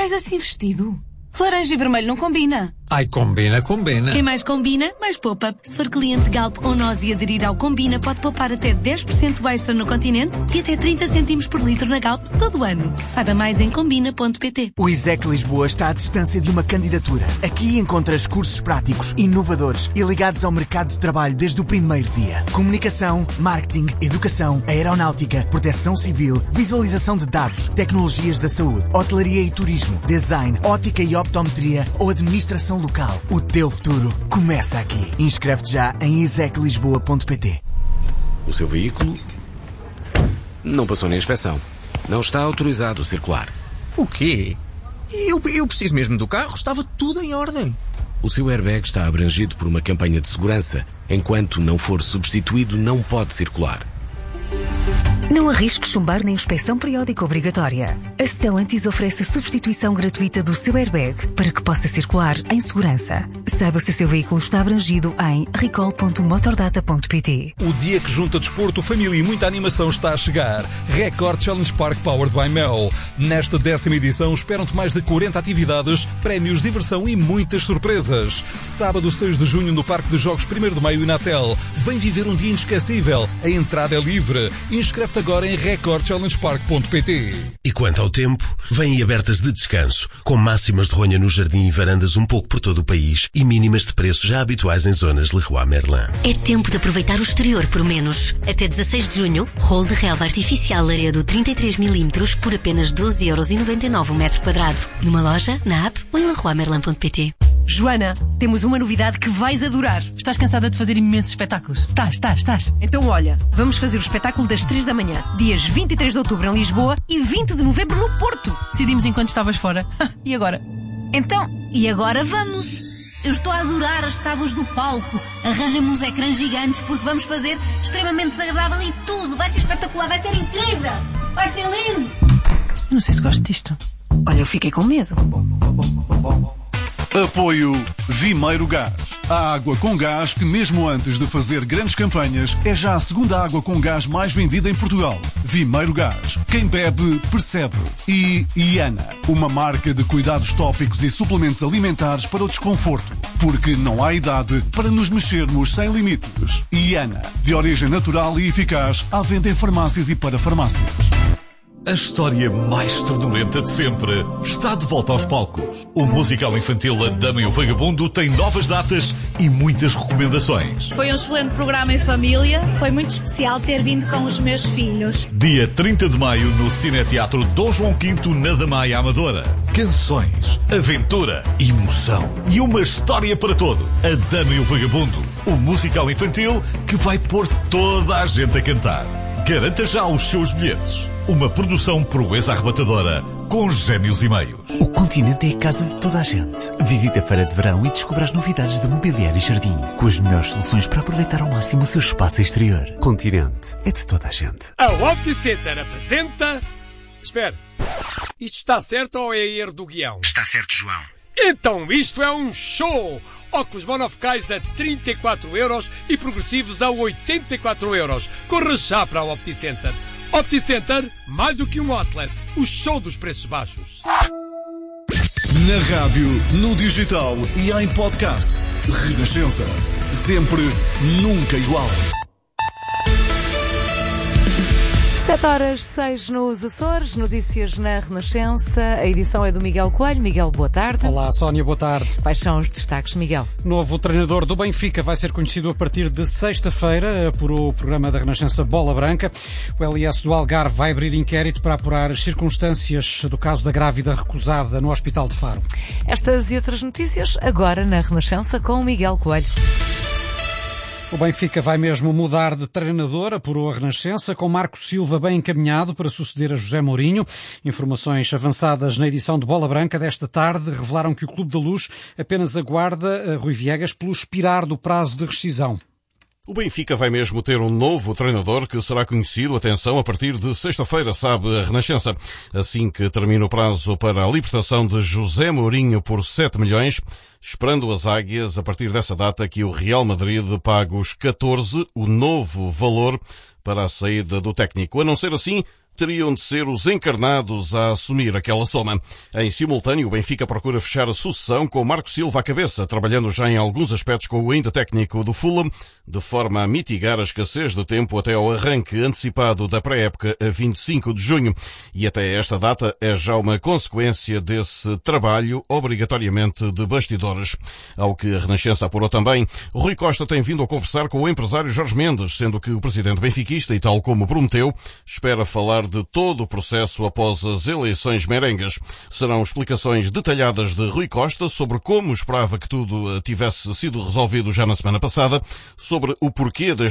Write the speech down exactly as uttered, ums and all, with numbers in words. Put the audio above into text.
Vais assim vestido? Laranja e vermelho não combina. Ai, combina, combina. Quem mais combina, mais poupa. Se for cliente Galp ou Nós e aderir ao Combina, pode poupar até dez por cento extra no continente e até trinta cêntimos por litro na Galp todo o ano. Saiba mais em combina ponto pt. O ISEC Lisboa está à distância de uma candidatura. Aqui encontras cursos práticos, inovadores e ligados ao mercado de trabalho desde o primeiro dia. Comunicação, marketing, educação, aeronáutica, proteção civil, visualização de dados, tecnologias da saúde, hotelaria e turismo, design, ótica e optometria ou administração local. O teu futuro começa aqui. Inscreve-te já em isec lisboa ponto pt. O seu veículo não passou na inspeção. Não está autorizado a circular. O quê? Eu, eu preciso mesmo do carro. Estava tudo em ordem. O seu airbag está abrangido por uma campanha de segurança. Enquanto não for substituído, não pode circular. Não arrisque chumbar na inspeção periódica obrigatória. A Stellantis oferece a substituição gratuita do seu airbag para que possa circular em segurança. Saiba se o seu veículo está abrangido em recall ponto motordata ponto pt. O dia que junta desporto, família e muita animação está a chegar. Record Challenge Park Powered by Mel. Nesta décima edição esperam-te mais de quarenta atividades, prémios, diversão e muitas surpresas. Sábado seis de junho no Parque de Jogos primeiro de Maio e Natel. Vem viver um dia inesquecível. A entrada é livre. Inscreve-te agora em record challenge park ponto pt. E quanto ao tempo, vêm abertas de descanso, com máximas de ronha no jardim e varandas um pouco por todo o país e mínimas de preço já habituais em zonas Leroy Merlin. É tempo de aproveitar o exterior por menos. Até dezasseis de junho, rolo de relva artificial Laredo trinta e três milímetros por apenas doze euros e noventa e nove o metro quadrado. Numa loja, na app ou em leroy merlin ponto pt. Joana, temos uma novidade que vais adorar. Estás cansada de fazer imensos espetáculos? Estás, estás, estás. Então olha, vamos fazer o espetáculo das três da manhã, dias vinte e três de outubro em Lisboa e vinte de novembro no Porto. Decidimos enquanto estavas fora. E agora? Então, e agora vamos? Eu estou a adorar as tábuas do palco. Arranjem-me uns ecrãs gigantes porque vamos fazer extremamente desagradável e tudo. Vai ser espetacular, vai ser incrível. Vai ser lindo. Eu não sei se gosto disto. Olha, eu fiquei com medo. Apoio Vimeiro Gás. A água com gás que, mesmo antes de fazer grandes campanhas, é já a segunda água com gás mais vendida em Portugal. Vimeiro Gás. Quem bebe, percebe. E Iana, uma marca de cuidados tópicos e suplementos alimentares para o desconforto. Porque não há idade para nos mexermos sem limites. Iana, de origem natural e eficaz, à venda em farmácias e para farmácias. A história mais ternurenta de sempre está de volta aos palcos. O musical infantil A Dama e o Vagabundo tem novas datas e muitas recomendações. Foi um excelente programa em família. Foi muito especial ter vindo com os meus filhos. Dia trinta de maio no Cineteatro Dom João quinto, na Damaia Amadora. Canções, aventura, emoção e uma história para todo. A Dama e o Vagabundo. O musical infantil que vai pôr toda a gente a cantar. Garanta já os seus bilhetes. Uma produção proeza arrebatadora com gêmeos e meios. O Continente é a casa de toda a gente. Visita a feira de verão e descubra as novidades de mobiliário e jardim, com as melhores soluções para aproveitar ao máximo o seu espaço exterior. Continente é de toda a gente. A OptiCenter apresenta... Espera, isto está certo ou é erro do guião? Está certo, João. Então isto é um show! Óculos monofocais a trinta e quatro euros e progressivos a oitenta e quatro euros. Corra já para a OptiCenter. OptiCenter, mais do que um outlet. O show dos preços baixos. Na rádio, no digital e em podcast. Renascença. Sempre, nunca igual. sete horas seis nos Açores, notícias na Renascença. A edição é do Miguel Coelho. Miguel, boa tarde. Olá, Sónia, boa tarde. Quais são os destaques, Miguel? Novo treinador do Benfica vai ser conhecido a partir de sexta-feira, apurou o programa da Renascença Bola Branca. O L S do Algarve vai abrir inquérito para apurar as circunstâncias do caso da grávida recusada no Hospital de Faro. Estas e outras notícias agora na Renascença com o Miguel Coelho. O Benfica vai mesmo mudar de treinador, apurou a Renascença, com Marco Silva bem encaminhado para suceder a José Mourinho. Informações avançadas na edição de Bola Branca desta tarde revelaram que o Clube da Luz apenas aguarda Rui Viegas pelo expirar do prazo de rescisão. O Benfica vai mesmo ter um novo treinador que será conhecido, atenção, a partir de sexta-feira, sabe a Renascença. Assim que termina o prazo para a libertação de José Mourinho por sete milhões, esperando as águias, a partir dessa data, que o Real Madrid pague os catorze, o novo valor para a saída do técnico. A não ser assim, teriam de ser os encarnados a assumir aquela soma. Em simultâneo, o Benfica procura fechar a sucessão com Marco Silva à cabeça, trabalhando já em alguns aspectos com o ainda técnico do Fulham, de forma a mitigar a escassez de tempo até ao arranque antecipado da pré-época a vinte e cinco de junho. E até esta data é já uma consequência desse trabalho, obrigatoriamente de bastidores. Ao que a Renascença apurou também, Rui Costa tem vindo a conversar com o empresário Jorge Mendes, sendo que o presidente benfiquista, e tal como prometeu, espera falar de todo o processo após as eleições merengues. Serão explicações detalhadas de Rui Costa sobre como esperava que tudo tivesse sido resolvido já na semana passada, sobre o porquê deste